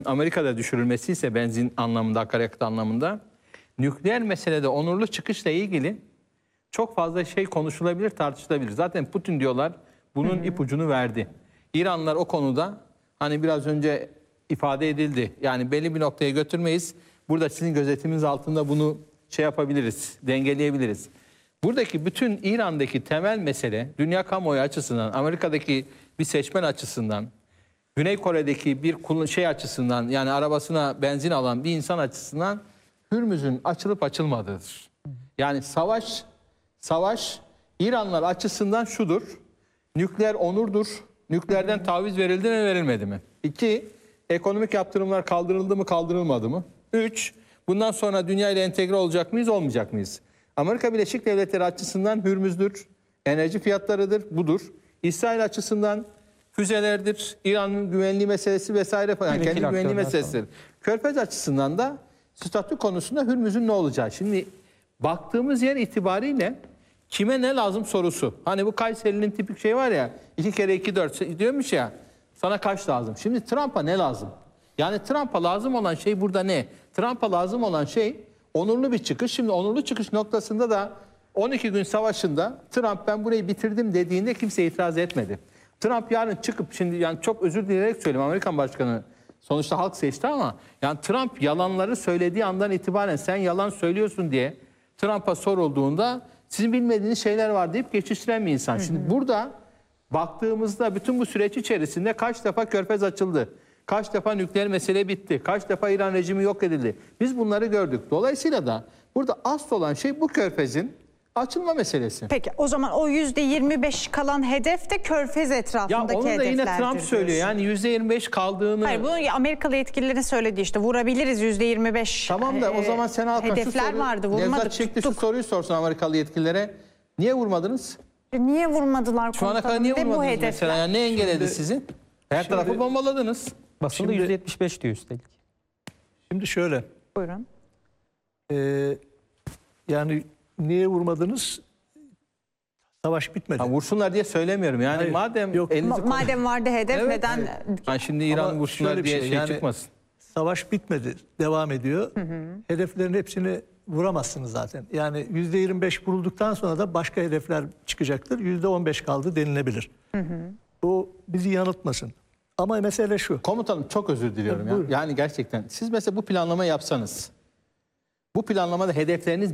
Amerika'da düşürülmesi ise benzin anlamında, akaryakıt anlamında, nükleer meselede onurlu çıkışla ilgili çok fazla şey konuşulabilir, tartışılabilir. Zaten Putin diyorlar bunun ipucunu verdi. İranlılar o konuda hani biraz önce ifade edildi. Yani belli bir noktaya götürmeyiz. Burada sizin gözetiminiz altında bunu şey yapabiliriz, dengeleyebiliriz. Buradaki bütün İran'daki temel mesele dünya kamuoyu açısından, Amerika'daki bir seçmen açısından, Güney Kore'deki bir şey açısından, yani arabasına benzin alan bir insan açısından Hürmüz'ün açılıp açılmadığıdır. Yani savaş İranlılar açısından şudur: nükleer onurdur. Nükleerden taviz verildi mi, verilmedi mi? 2, ekonomik yaptırımlar kaldırıldı mı, kaldırılmadı mı? 3, bundan sonra dünya ile entegre olacak mıyız, olmayacak mıyız? Amerika Birleşik Devletleri açısından Hürmüz'dür, enerji fiyatlarıdır, budur. İsrail açısından füzelerdir, İran'ın güvenliği meselesi vesaire falan, yani kendi güvenliği meselesidir. Körfez açısından da statü konusunda Hürmüz'ün ne olacağı. Şimdi baktığımız yer itibariyle kime ne lazım sorusu. Hani bu Kayseri'nin tipik şey var ya, 2 kere 2 4 diyormuş ya, sana kaç lazım? Şimdi Trump'a ne lazım? Yani Trump'a lazım olan şey burada ne? Trump'a lazım olan şey onurlu bir çıkış. Şimdi onurlu çıkış noktasında da 12 gün savaşında Trump ben burayı bitirdim dediğinde kimse itiraz etmedi. Trump yarın çıkıp, şimdi yani çok özür dileyerek söyleyeyim, Amerikan başkanı sonuçta halk seçti ama yani Trump yalanları söylediği andan itibaren sen yalan söylüyorsun diye Trump'a sorulduğunda sizin bilmediğiniz şeyler var deyip geçiştiren bir insan. Şimdi burada baktığımızda bütün bu süreç içerisinde kaç defa Körfez açıldı? Kaç defa nükleer mesele bitti? Kaç defa İran rejimi yok edildi? Biz bunları gördük. Dolayısıyla da burada asıl olan şey bu Körfez'in açılma meselesi. Peki o zaman o %25 kalan hedef de Körfez etrafındaki hedeflerdir. Ya onu da yine Trump söylüyor. Yani %25 kaldığını... Hayır, bunu Amerikalı yetkililerin söylediği, işte vurabiliriz %25. Tamam da o zaman sen Hakan hedefler vardı, vurmadık. Nevzat Çiçek şu soruyu sorsun Amerikalı yetkililere. Niye vurmadınız? Niye vurmadılar? Şu ana kadar niye vurmadınız mesela? Yani ne engelledi sizi? Her tarafı bombaladınız. Basında %75 diyor üstelik. Şimdi şöyle. Buyurun. Yani niye vurmadınız? Savaş bitmedi. Ha, vursunlar diye söylemiyorum. Yani hayır, madem yok. Madem vardı hedef, evet, neden? Yani şimdi İran vursunlar diye şey çıkmasın. Savaş bitmedi. Devam ediyor. Hedeflerin hepsini vuramazsınız zaten. Yani %25 vurulduktan sonra da başka hedefler çıkacaktır. %15 kaldı denilebilir. O bizi yanıltmasın. Ama mesele şu. Komutanım çok özür diliyorum ya. Yani gerçekten siz mesela bu planlama yapsanız, bu planlamada hedefleriniz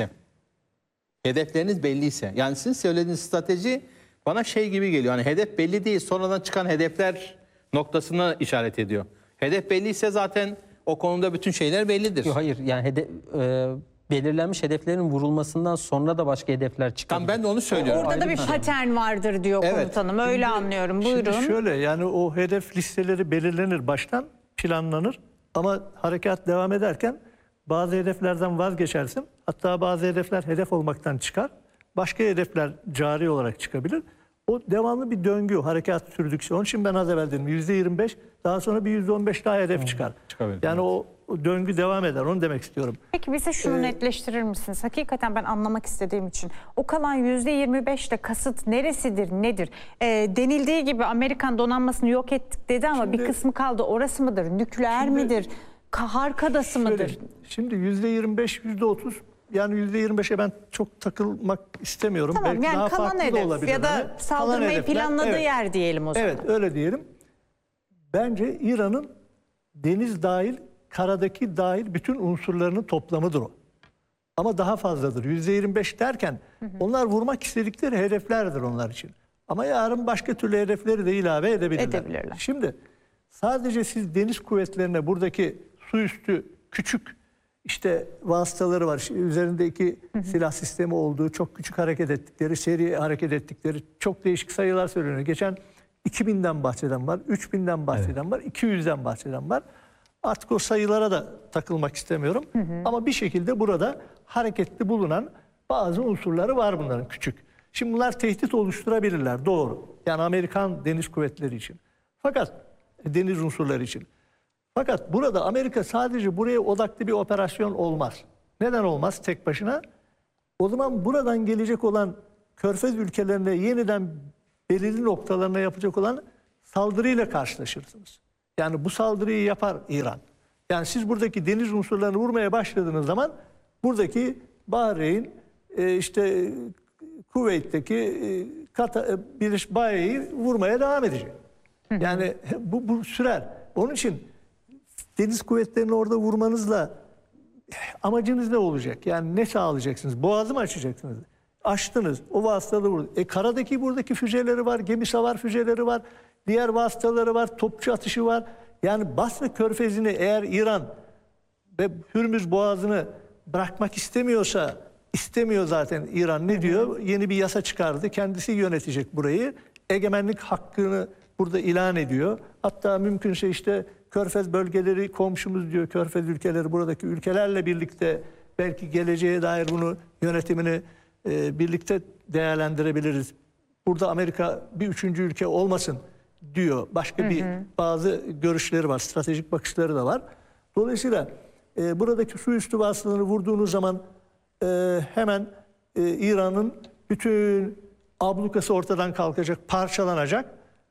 belliyse, yani sizin söylediğiniz strateji bana şey gibi geliyor. Hani hedef belli değil, sonradan çıkan hedefler noktasına işaret ediyor. Hedef belliyse zaten o konuda bütün şeyler bellidir. Yok, hayır, yani belirlenmiş hedeflerin vurulmasından sonra da başka hedefler çıkıyor. Tam ben de onu söylüyorum. Orada da bir patern vardır diyor komutanım. Öyle anlıyorum. Buyurun. Şimdi şöyle, yani o hedef listeleri belirlenir baştan, planlanır. Ama harekat devam ederken bazı hedeflerden vazgeçersin. Hatta bazı hedefler hedef olmaktan çıkar. Başka hedefler cari olarak çıkabilir. O devamlı bir döngü, harekat sürdükçe. Onun için ben az evvel dedim %25, daha sonra bir %15 daha hedef çıkar. Yani o döngü devam eder, onu demek istiyorum. Peki bize şunu netleştirir misiniz? Hakikaten ben anlamak istediğim için. O kalan %25'te kasıt neresidir, nedir? Denildiği gibi Amerikan donanmasını yok ettik dedi ama şimdi, bir kısmı kaldı. Orası mıdır? Nükleer midir? Harkadası mıdır? Şimdi %25, %30, yani %25'e ben çok takılmak istemiyorum. Tamam, belki yani daha kalan farklı hedef da olabilir. ya da saldırmayı planladığı yer diyelim o zaman. Evet, öyle diyelim. Bence İran'ın deniz dahil, karadaki dahil bütün unsurlarının toplamıdır o. Ama daha fazladır. %25 derken onlar vurmak istedikleri hedeflerdir onlar için. Ama yarın başka türlü hedefleri de ilave edebilirler. Şimdi sadece siz deniz kuvvetlerine buradaki su üstü küçük işte vasıtaları var. Üzerinde 2 silah sistemi olduğu, çok küçük hareket ettikleri, seri hareket ettikleri çok değişik sayılar söyleniyor. Geçen 2000'den bahseden var, 3000'den bahseden var, 200'den bahseden var. Artık o sayılara da takılmak istemiyorum. Ama bir şekilde burada hareketli bulunan bazı unsurları var bunların küçük. Şimdi bunlar tehdit oluşturabilirler, doğru. Yani Amerikan deniz kuvvetleri için. Fakat deniz unsurları için. Fakat burada Amerika sadece buraya odaklı bir operasyon olmaz. Neden olmaz tek başına? O zaman buradan gelecek olan Körfez ülkelerine yeniden belirli noktalarına yapacak olan saldırıyla karşılaşırsınız. Yani bu saldırıyı yapar İran. Yani siz buradaki deniz unsurlarını vurmaya başladığınız zaman buradaki Bahreyn, işte Kuveyt'teki Birleşik Baye'yi vurmaya devam edecek. Yani bu sürer. Onun için deniz kuvvetlerini orada vurmanızla amacınız ne olacak? Yani ne sağlayacaksınız? Boğazı mı açacaksınız? Açtınız. O vasıtaları vurdu. Karadaki buradaki füzeleri var. Gemi savar füzeleri var. Diğer vasıtaları var. Topçu atışı var. Yani Basra Körfezi'ni eğer İran ve Hürmüz Boğazı'nı bırakmak istemiyor zaten İran. Ne diyor? Yeni bir yasa çıkardı. Kendisi yönetecek burayı. Egemenlik hakkını burada ilan ediyor. Hatta mümkünse işte Körfez bölgeleri komşumuz diyor. Körfez ülkeleri buradaki ülkelerle birlikte belki geleceğe dair bunu yönetimini birlikte değerlendirebiliriz. Burada Amerika bir üçüncü ülke olmasın diyor. Başka bazı görüşleri var. Stratejik bakışları da var. Dolayısıyla buradaki su üstü vasıtalarını vurduğunuz zaman hemen İran'ın bütün ablukası ortadan kalkacak, parçalanacak.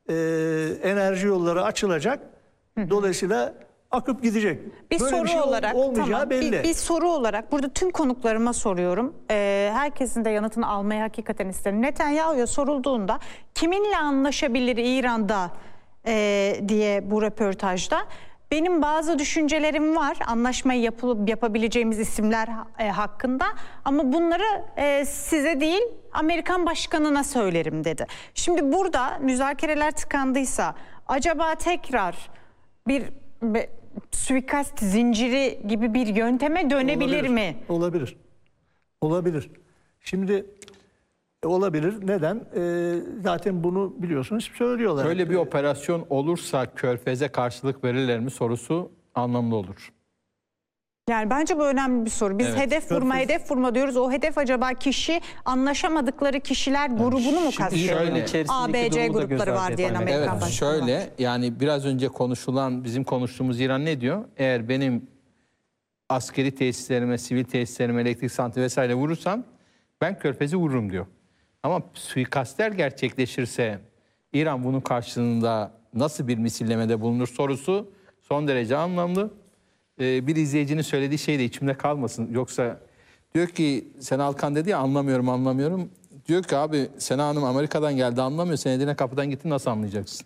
Enerji yolları açılacak. Dolayısıyla akıp gidecek. Bir Böyle soru şey olarak olmayacağı belli. Bir soru olarak burada tüm konuklarıma soruyorum. Herkesin de yanıtını almayı hakikaten isterim. Netanyahu'ya sorulduğunda kiminle anlaşabilir İran'da diye bu röportajda benim bazı düşüncelerim var. Anlaşmayı yapabileceğimiz isimler hakkında ama bunları size değil Amerikan başkanına söylerim dedi. Şimdi burada müzakereler tıkandıysa acaba tekrar bir suikast zinciri gibi bir yönteme dönebilir mi? Olabilir. Olabilir. Şimdi olabilir. Neden? Zaten bunu biliyorsunuz söylüyorlar. Böyle bir operasyon olursa Körfez'e karşılık verirler mi sorusu anlamlı olur. Yani bence bu önemli bir soru. Biz Evet. hedef vurma diyoruz. O hedef acaba anlaşamadıkları kişiler grubunu mu kastediyor? şöyle, ABC grupları var diyen Amerikan Evet, başkanı şöyle var. yani biraz önce bizim konuştuğumuz İran ne diyor? Eğer benim askeri tesislerime, sivil tesislerime, elektrik santrali vesaire vurursam ben Körfez'i vururum diyor. Ama suikastler gerçekleşirse İran bunun karşılığında nasıl bir misillemede bulunur sorusu son derece anlamlı. Bir izleyicinin söylediği şey de içimde kalmasın. Yoksa diyor ki Sena Alkan dedi ya anlamıyorum. Diyor ki abi Sena Hanım Amerika'dan geldi anlamıyor. Sen Edirne kapıdan gittin nasıl anlayacaksın?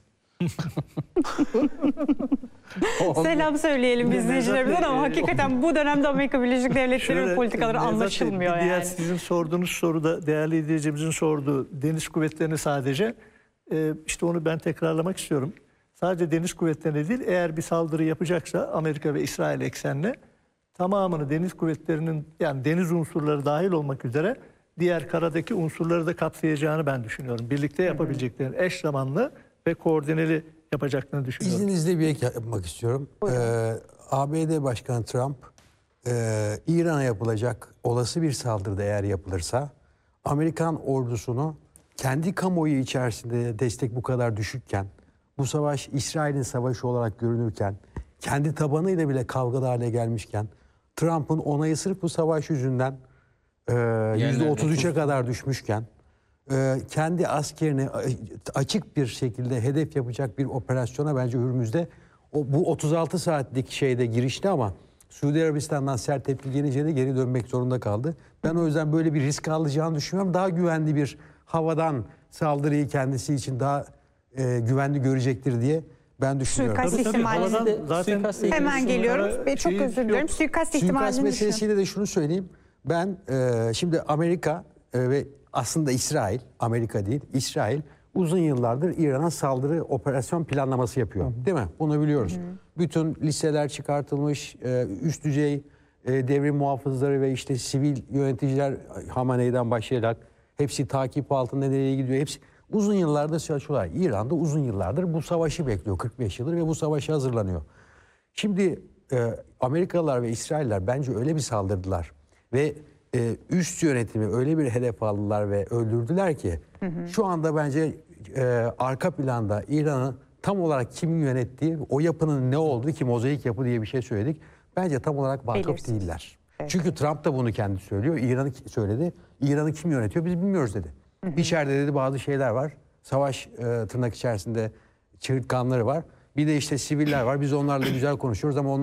Selam söyleyelim izleyicilerimizden ama hakikaten bu dönemde Amerika Birleşik Devletleri politikaları anlaşılmıyor diğer yani. sizin sorduğunuz soruda değerli izleyicimizin sorduğu deniz kuvvetlerini sadece işte onu ben tekrarlamak istiyorum. Sadece deniz kuvvetlerine değil eğer bir saldırı yapacaksa Amerika ve İsrail eksenine tamamını deniz kuvvetlerinin yani deniz unsurları dahil olmak üzere diğer karadaki unsurları da kapsayacağını ben düşünüyorum. Birlikte yapabileceklerini eş zamanlı ve koordineli yapacaklarını düşünüyorum. İzninizle bir ek yapmak istiyorum. ABD Başkanı Trump İran'a yapılacak olası bir saldırıda eğer yapılırsa Amerikan ordusunu kendi kamuoyu içerisinde destek bu kadar düşükken, bu savaş İsrail'in savaşı olarak görünürken, kendi tabanıyla bile kavgalı hale gelmişken, Trump'ın onayı sırf bu savaş yüzünden %33'e kadar düşmüşken, kendi askerini açık bir şekilde hedef yapacak bir operasyona bence Hürmüz'de bu 36 saatlik şeyde girişti ama Suudi Arabistan'dan sert tepki gelince de geri dönmek zorunda kaldı. Ben o yüzden böyle bir risk alacağını düşünüyorum. Daha güvenli bir havadan saldırıyı kendisi için daha güvenli görecektir diye ben düşünüyorum. Suikast ihtimali. Hemen geliyorum. Çok özür dilerim. Suikast ihtimalini Meselesiyle de şunu söyleyeyim. Ben şimdi Amerika ve aslında İsrail, Amerika değil, İsrail uzun yıllardır İran'a saldırı operasyon planlaması yapıyor. Değil mi? Bunu biliyoruz. Bütün listeler çıkartılmış, üst düzey devrim muhafızları ve işte sivil yöneticiler Hamaney'den başlayarak hepsi takip altında nereye gidiyor? Hepsi uzun yıllardır çalışıyorlar. İran'da uzun yıllardır bu savaşı bekliyor 45 yıldır ve bu savaşa hazırlanıyor. Şimdi Amerikalılar ve İsrailler bence öyle bir saldırdılar ve üst yönetimi öyle bir hedef aldılar ve öldürdüler ki şu anda bence arka planda İran'ı tam olarak kim yönettiği, o yapının ne olduğu ki mozaik yapı diye bir şey söyledik. Bence tam olarak vakıf değiller. Evet. Çünkü Trump da bunu kendi söylüyor. İran'ı söyledi. İran'ı kim yönetiyor biz bilmiyoruz dedi. İçeride dedi bazı şeyler var. Savaş tırnak içerisinde çığırtkanları var. Bir de işte siviller var. Biz onlarla güzel konuşuyoruz ama onlar